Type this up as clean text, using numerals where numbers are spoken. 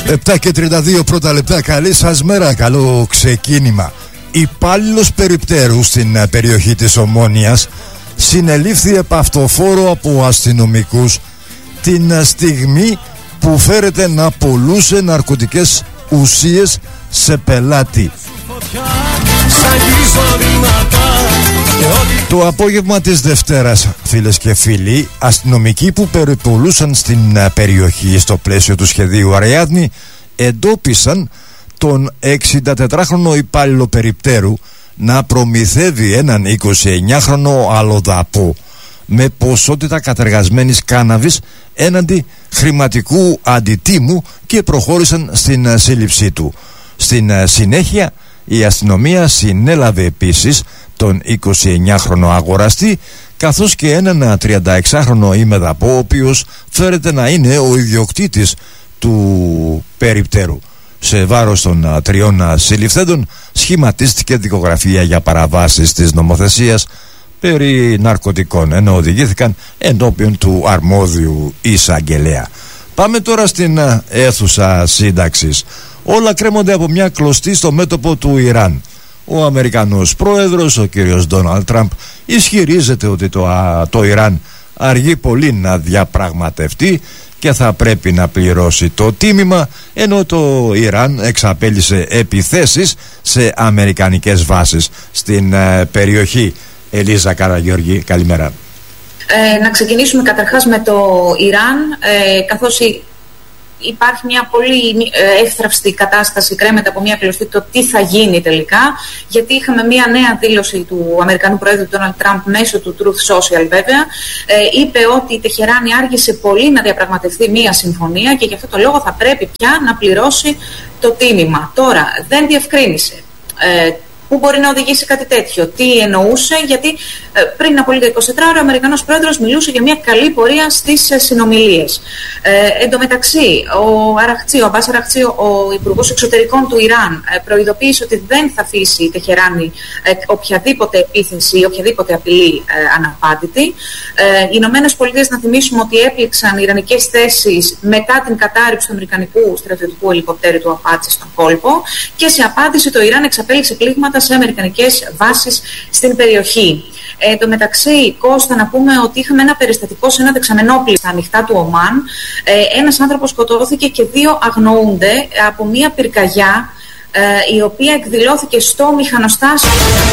7:32 πρώτα λεπτά. Καλή σας μέρα, καλό ξεκίνημα. Υπάλληλος περιπτέρου στην περιοχή της Ομόνοιας συνελήφθη επαυτοφόρο από αστυνομικούς την στιγμή που φέρεται να πουλούσε ναρκωτικές ουσίες σε πελάτη. Το απόγευμα της Δευτέρας, φίλες και φίλοι, αστυνομικοί που περιπολούσαν στην περιοχή στο πλαίσιο του σχεδίου Αριάδνη εντόπισαν τον 64χρονο υπάλληλο περιπτέρου να προμηθεύει έναν 29χρονο αλλοδαπό με ποσότητα κατεργασμένης κάναβης έναντι χρηματικού αντιτίμου και προχώρησαν στην σύλληψή του. Στην συνέχεια η αστυνομία συνέλαβε επίσης τον 29χρονο αγοραστή καθώς και έναν 36χρονο ημεδαπό, ο οποίος φέρεται να είναι ο ιδιοκτήτης του περιπτέρου. Σε βάρος των τριών συλληφθέντων σχηματίστηκε δικογραφία για παραβάσεις της νομοθεσίας περί ναρκωτικών, ενώ οδηγήθηκαν ενώπιον του αρμόδιου εισαγγελέα. Πάμε τώρα στην αίθουσα σύνταξης. Όλα κρέμονται από μια κλωστή στο μέτωπο του Ιράν. Ο Αμερικανός πρόεδρος, ο κύριος Ντόναλντ Τραμπ, ισχυρίζεται ότι το Ιράν αργεί πολύ να διαπραγματευτεί και θα πρέπει να πληρώσει το τίμημα, ενώ το Ιράν εξαπέλυσε επιθέσεις σε αμερικανικές βάσεις στην περιοχή. Ελίζα Καραγιώργη, καλημέρα. Να ξεκινήσουμε καταρχάς με το Ιράν, καθώς υπάρχει μια πολύ εύθραυστη κατάσταση, κρέμεται από μια κλωστή το τι θα γίνει τελικά, γιατί είχαμε μια νέα δήλωση του Αμερικανού Πρόεδρου Ντόναλντ Τραμπ μέσω του Truth Social βέβαια, είπε ότι η Τεχεράνη άργησε πολύ να διαπραγματευτεί μια συμφωνία και γι' αυτό το λόγο θα πρέπει πια να πληρώσει το τίμημα. Τώρα δεν διευκρίνησε πού μπορεί να οδηγήσει κάτι τέτοιο, τι εννοούσε, γιατί πριν από λίγα 24 ώρα ο Αμερικανός Πρόεδρος μιλούσε για μια καλή πορεία στις συνομιλίες. Εν τω μεταξύ, ο Αμπάς Αραχτσί, ο Υπουργός Εξωτερικών του Ιράν, προειδοποίησε ότι δεν θα αφήσει η Τεχεράνη οποιαδήποτε επίθεση ή οποιαδήποτε απειλή αναπάντητη. Οι Ηνωμένες Πολιτείες, να θυμίσουμε ότι έπληξαν ιρανικές θέσεις μετά την κατάρριψη του αμερικανικού στρατιωτικού ελικοπτέρου του Απάτσι στον κόλπο και σε απάντηση το Ιράν εξαπέλυξε πλήγματα σε αμερικανικές βάσεις στην περιοχή. Εν τω μεταξύ, Κώστα, να πούμε ότι είχαμε ένα περιστατικό σε ένα δεξαμενόπλοιο στα ανοιχτά του Ομάν. Ένας άνθρωπος σκοτώθηκε και 2 αγνοούνται από μια πυρκαγιά η οποία εκδηλώθηκε στο μηχανοστάσιο